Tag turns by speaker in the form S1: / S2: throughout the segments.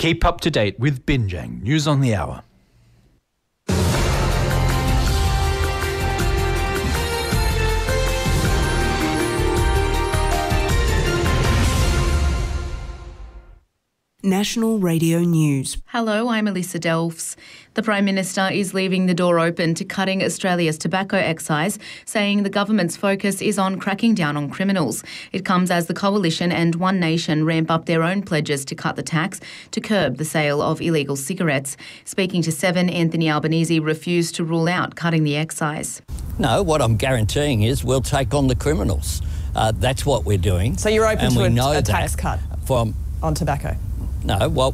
S1: Keep up to date with Binjang News on the Hour.
S2: National Radio News.
S3: Hello, I'm Elisa Delfs. The Prime Minister is leaving the door open to cutting Australia's tobacco excise, saying the government's focus is on cracking down on criminals. It comes as the Coalition and One Nation ramp up their own pledges to cut the tax to curb the sale of illegal cigarettes. Speaking to Seven, Anthony Albanese refused to rule out cutting the excise.
S4: No, what I'm guaranteeing is we'll take on the criminals. That's what we're doing.
S5: So you're open to a tax cut on tobacco?
S4: No, what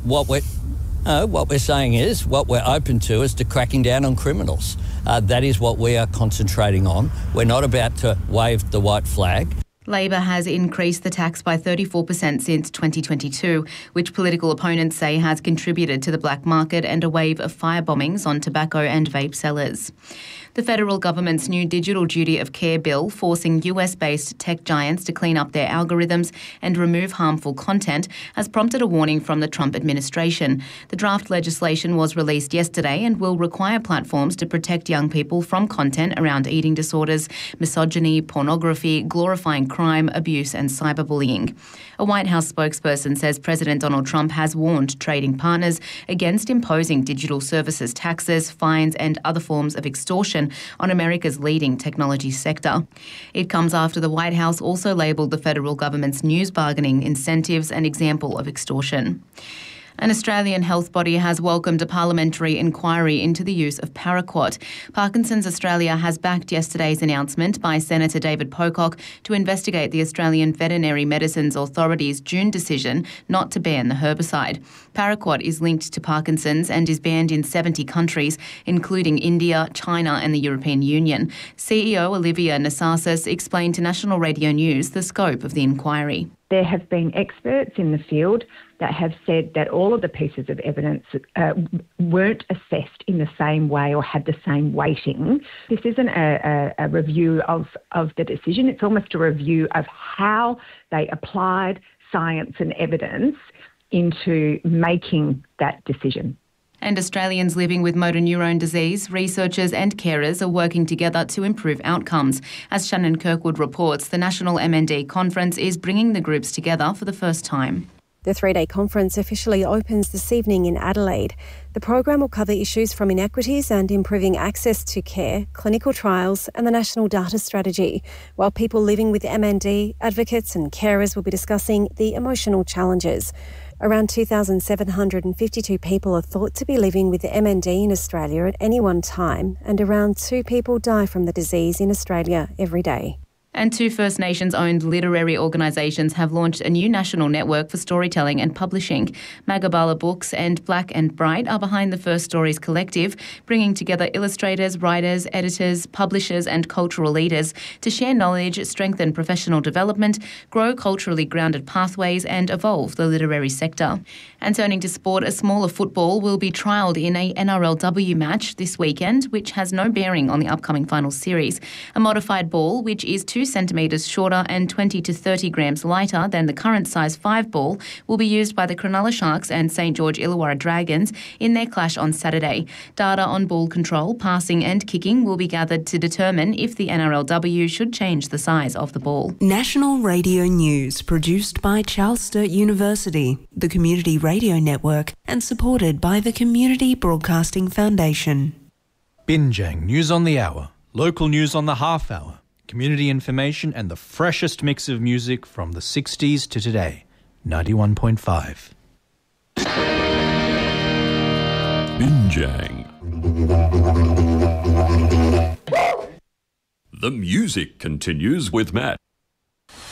S4: we're saying is, what we're open to is to cracking down on criminals. That is what we are concentrating on. We're not about to wave the white flag.
S3: Labor has increased the tax by 34% since 2022, which political opponents say has contributed to the black market and a wave of firebombings on tobacco and vape sellers. The federal government's new Digital Duty of Care bill, forcing US-based tech giants to clean up their algorithms and remove harmful content, has prompted a warning from the Trump administration. The draft legislation was released yesterday and will require platforms to protect young people from content around eating disorders, misogyny, pornography, glorifying crime, abuse and cyberbullying. A White House spokesperson says President Donald Trump has warned trading partners against imposing digital services taxes, fines and other forms of extortion on America's leading technology sector. It comes after the White House also labelled the federal government's news bargaining incentives an example of extortion. An Australian health body has welcomed a parliamentary inquiry into the use of paraquat. Parkinson's Australia has backed yesterday's announcement by Senator David Pocock to investigate the Australian Veterinary Medicines Authority's June decision not to ban the herbicide. Paraquat is linked to Parkinson's and is banned in 70 countries, including India, China and the European Union. CEO Olivia Nassarsis explained to National Radio News the scope of the inquiry.
S6: There have been experts in the field that have said that all of the pieces of evidence weren't assessed in the same way or had the same weighting. This isn't a review of the decision. It's almost a review of how they applied science and evidence into making that decision.
S3: And Australians living with motor neurone disease, researchers and carers are working together to improve outcomes. As Shannon Kirkwood reports, the National MND Conference is bringing the groups together for the first time.
S7: The three-day conference officially opens this evening in Adelaide. The program will cover issues from inequities and improving access to care, clinical trials and the National Data Strategy, while people living with MND, advocates and carers will be discussing the emotional challenges. Around 2,752 people are thought to be living with MND in Australia at any one time, and around 2 people die from the disease in Australia every day.
S3: And 2 First Nations-owned literary organisations have launched a new national network for storytelling and publishing. Magabala Books and Black and Bright are behind the First Stories Collective, bringing together illustrators, writers, editors, publishers and cultural leaders to share knowledge, strengthen professional development, grow culturally grounded pathways and evolve the literary sector. And turning to sport, a smaller football will be trialled in a NRLW match this weekend, which has no bearing on the upcoming final series. A modified ball, which is 2 centimetres shorter and 20 to 30 grams lighter than the current size 5 ball, will be used by the Cronulla Sharks and St George Illawarra Dragons in their clash on Saturday. Data on ball control, passing and kicking will be gathered to determine if the NRLW should change the size of the ball.
S2: National Radio News, produced by Charles Sturt University, the Community Radio Network, and supported by the Community Broadcasting Foundation.
S1: Binjang News on the Hour, local news on the half hour, community information and the freshest mix of music from the 60s to today. 91.5.
S8: Binjang. The music continues with Matt.